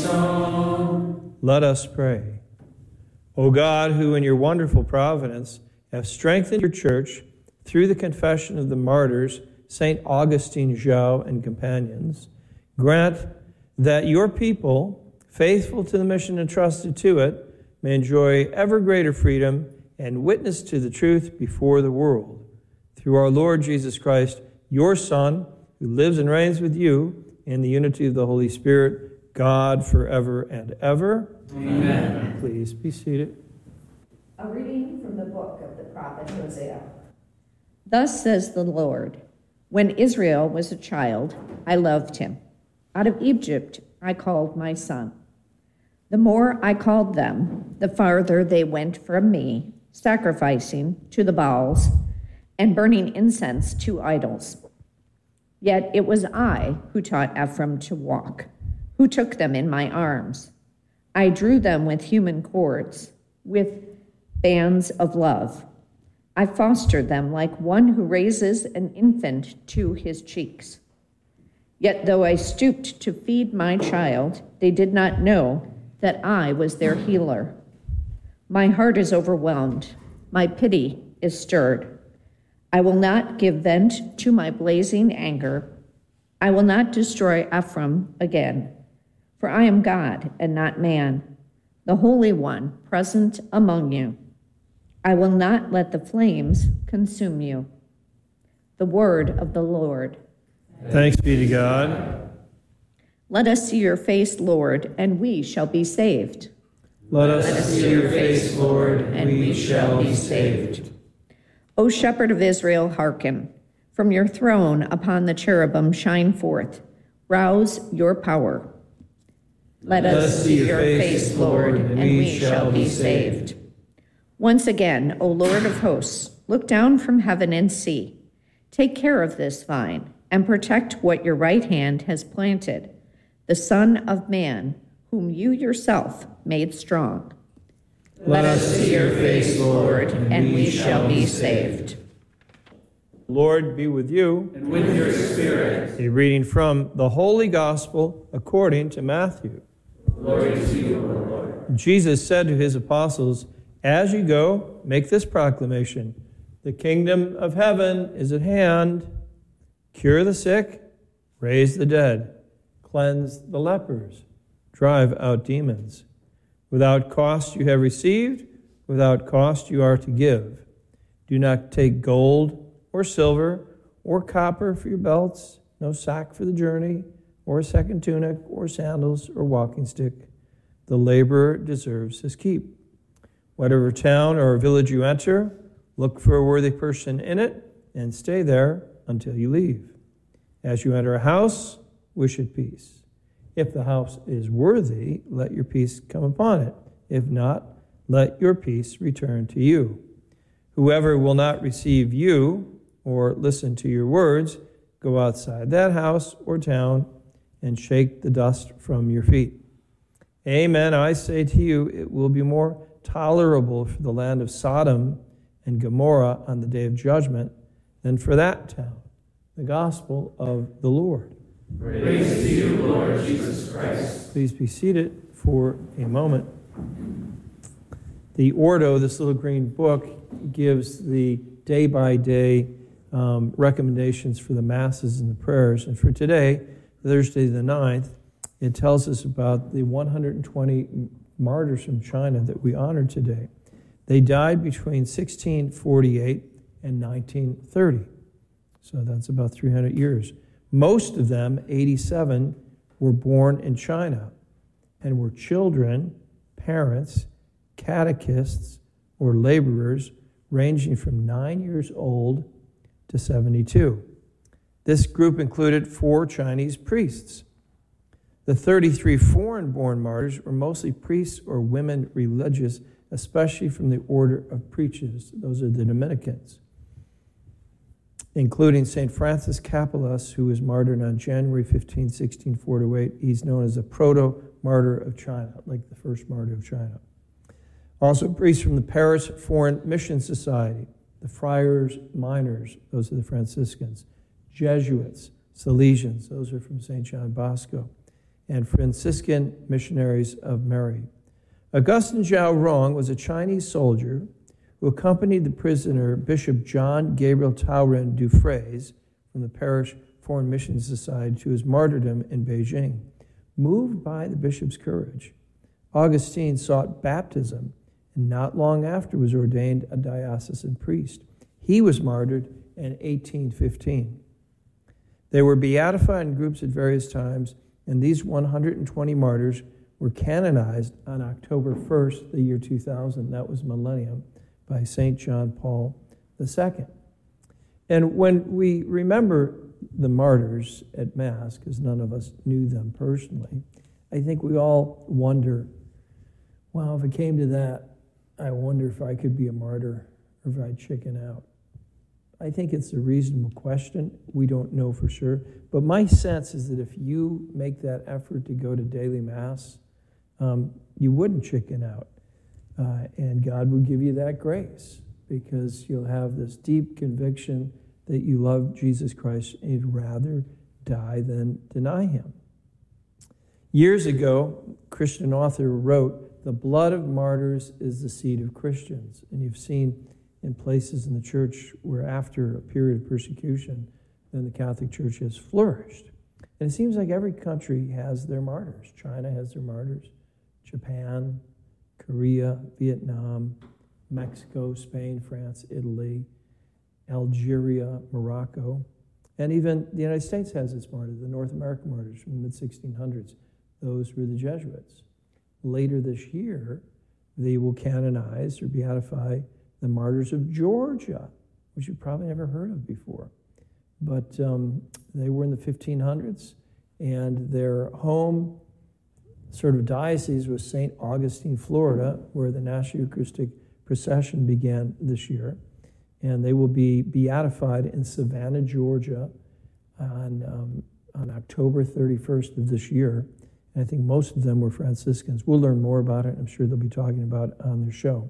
cornerstone. Let us pray. O God, who in your wonderful providence have strengthened your church through the confession of the martyrs, St. Augustine, Zhao, and companions, grant that your people, faithful to the mission entrusted to it, may enjoy ever greater freedom and witness to the truth before the world. Through our Lord Jesus Christ, your Son, who lives and reigns with you in the unity of the Holy Spirit, God forever and ever. Amen. Please be seated. A reading from the book of the prophet Hosea. Thus says the Lord, when Israel was a child, I loved him. Out of Egypt I called my son. The more I called them, the farther they went from me, sacrificing to the Baals and burning incense to idols. Yet it was I who taught Ephraim to walk, who took them in my arms. I drew them with human cords, with bands of love. I fostered them like one who raises an infant to his cheeks. Yet though I stooped to feed my child, they did not know that I was their healer. My heart is overwhelmed. My pity is stirred. I will not give vent to my blazing anger. I will not destroy Ephraim again, for I am God and not man, the Holy One present among you. I will not let the flames consume you. The word of the Lord. Thanks be to God. Let us see your face, Lord, and we shall be saved. Let us See your face, Lord, and we shall be saved. O Shepherd of Israel, hearken. From your throne upon the cherubim shine forth. Rouse your power. Let us see your face, Lord, and we shall be saved. Once again, O Lord of hosts, look down from heaven and see. Take care of this vine and protect what your right hand has planted, the Son of Man, whom you yourself made strong. Let us see your face, Lord, and we shall be saved. Lord be with you. And with your spirit. A reading from the Holy Gospel according to Matthew. Glory to you, O Lord. Jesus said to his apostles, as you go, make this proclamation. The kingdom of heaven is at hand. Cure the sick, raise the dead, cleanse the lepers, drive out demons. Without cost you have received, without cost you are to give. Do not take gold or silver or copper for your belts, no sack for the journey, or a second tunic, or sandals, or walking stick. The laborer deserves his keep. Whatever town or village you enter, look for a worthy person in it, and stay there until you leave. As you enter a house, wish it peace. If the house is worthy, let your peace come upon it. If not, let your peace return to you. Whoever will not receive you or listen to your words, go outside that house or town and shake the dust from your feet. Amen, I say to you, it will be more tolerable for the land of Sodom and Gomorrah on the day of judgment than for that town. The gospel of the Lord. Praise to you, Lord Jesus Christ. Please be seated for a moment. The Ordo, this little green book, gives the day-by-day recommendations for the masses and the prayers. And for today, Thursday the 9th, it tells us about the 120 martyrs from China that we honor today. They died between 1648 and 1930. So that's about 300 years. Most of them, 87, were born in China and were children, parents, catechists, or laborers ranging from 9 years old to 72. This group included 4 Chinese priests. The 33 foreign-born martyrs were mostly priests or women religious, especially from the order of preachers. Those are the Dominicans, including St. Francis Capellas, who was martyred on January 15, 1648. He's known as a proto-martyr of China, like the first martyr of China. Also priests from the Paris Foreign Mission Society, the Friars Minors, those are the Franciscans, Jesuits, Salesians, those are from St. John Bosco, and Franciscan Missionaries of Mary. Augustin Zhao Rong was a Chinese soldier who accompanied the prisoner Bishop John Gabriel Taoren Dufresne from the Parish Foreign Mission Society to his martyrdom in Beijing. Moved by the bishop's courage, Augustine sought baptism and not long after was ordained a diocesan priest. He was martyred in 1815. They were beatified in groups at various times, and these 120 martyrs were canonized on October 1st, the year 2000. That was millennium, by St. John Paul II. And when we remember the martyrs at Mass, because none of us knew them personally, I think we all wonder, well, if it came to that, I wonder if I could be a martyr or if I'd chicken out. I think it's a reasonable question. We don't know for sure. But my sense is that if you make that effort to go to daily Mass, you wouldn't chicken out. And God will give you that grace because you'll have this deep conviction that you love Jesus Christ and you'd rather die than deny him. Years ago, a Christian author wrote, "The blood of martyrs is the seed of Christians." And you've seen in places in the church where after a period of persecution, then the Catholic Church has flourished. And it seems like every country has their martyrs. China has their martyrs. Japan, Korea, Vietnam, Mexico, Spain, France, Italy, Algeria, Morocco, and even the United States has its martyrs, the North American martyrs from the mid-1600s. Those were the Jesuits. Later this year, they will canonize or beatify the martyrs of Georgia, which you've probably never heard of before. But they were in the 1500s, and their home sort of diocese was St. Augustine, Florida, where the National Eucharistic Procession began this year. And they will be beatified in Savannah, Georgia on October 31st of this year. And I think most of them were Franciscans. We'll learn more about it. I'm sure they'll be talking about it on their show.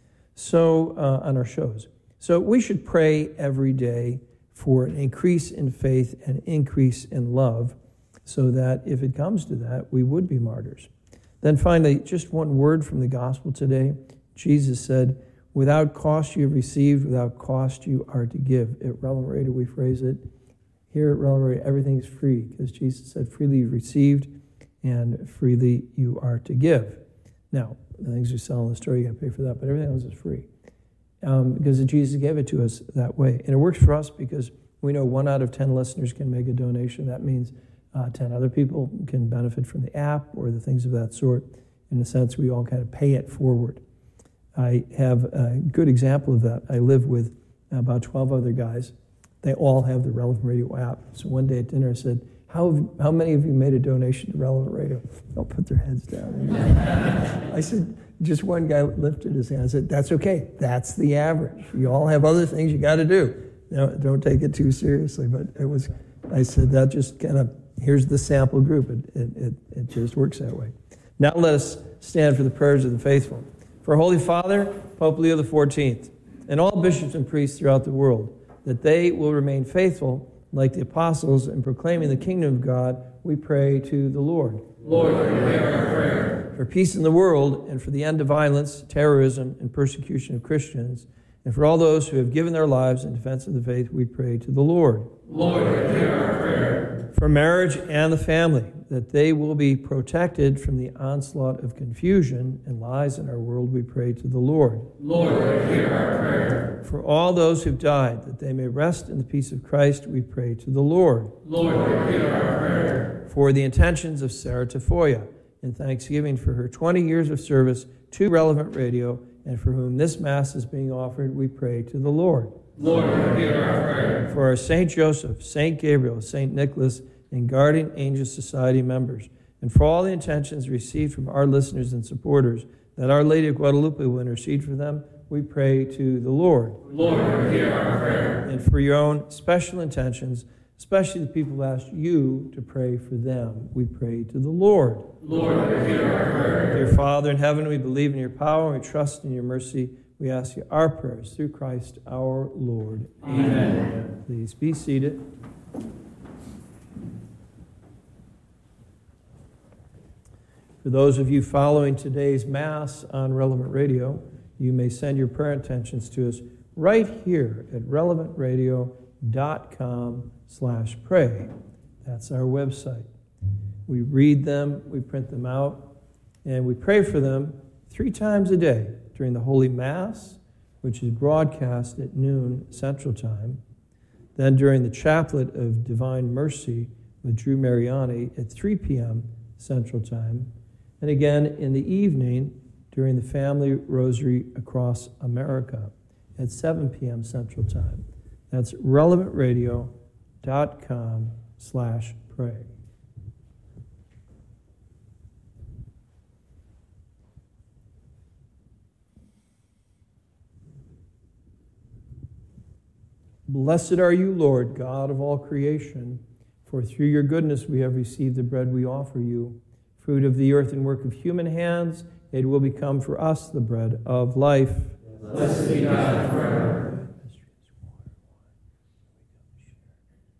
So, on our shows. So we should pray every day for an increase in faith and increase in love so that if it comes to that, we would be martyrs. Then finally, just one word from the gospel today. Jesus said, "Without cost you have received, without cost you are to give." At Relevant Radio, we phrase it. Here at Relevant Radio, everything's free, because Jesus said, freely you've received, and freely you are to give. Now, the things we sell in the store, you got to pay for that, but everything else is free. Because Jesus gave it to us that way. And it works for us because we know 1 out of 10 listeners can make a donation. That means 10 other people can benefit from the app or the things of that sort. In a sense, we all kind of pay it forward. I have a good example of that. I live with about 12 other guys. They all have the Relevant Radio app. So one day at dinner I said, how many of you made a donation to Relevant Radio? They'll put their heads down. I said, just one guy lifted his hand. I said, that's okay. That's the average. You all have other things you got to do. No, don't take it too seriously. But I said, that just kind of, here's the sample group. It just works that way. Now let us stand for the prayers of the faithful. For Holy Father, Pope Leo XIV, and all bishops and priests throughout the world, that they will remain faithful like the apostles in proclaiming the kingdom of God, we pray to the Lord. Lord, hear our prayer. For peace in the world and for the end of violence, terrorism, and persecution of Christians, and for all those who have given their lives in defense of the faith, we pray to the Lord. Lord, hear our prayer. For marriage and the family, that they will be protected from the onslaught of confusion and lies in our world, we pray to the Lord. Lord, hear our prayer. For all those who've died, that they may rest in the peace of Christ, we pray to the Lord. Lord, hear our prayer. For the intentions of Sarah Tafoya, in thanksgiving for her 20 years of service to Relevant Radio, and for whom this Mass is being offered, we pray to the Lord. Lord, hear our prayer. For our St. Joseph, St. Gabriel, St. Nicholas, and Guardian Angel Society members, and for all the intentions received from our listeners and supporters, that Our Lady of Guadalupe will intercede for them, we pray to the Lord. Lord, hear our prayer. And for your own special intentions, especially the people who asked you to pray for them, we pray to the Lord. Lord, hear our prayer. Dear Father in heaven, we believe in your power and we trust in your mercy. We ask you our prayers through Christ our Lord. Amen. Please be seated. For those of you following today's Mass on Relevant Radio, you may send your prayer intentions to us right here at relevantradio.com/pray. That's our website. We read them, we print them out, and we pray for them 3 times a day during the Holy Mass, which is broadcast at noon Central Time, then during the Chaplet of Divine Mercy with Drew Mariani at 3 p.m. Central Time, and again in the evening during the Family Rosary Across America at 7 p.m. Central Time. That's relevantradio.com/pray. Blessed are you, Lord, God of all creation, for through your goodness we have received the bread we offer you, fruit of the earth and work of human hands. It will become for us the bread of life. Blessed be God forever.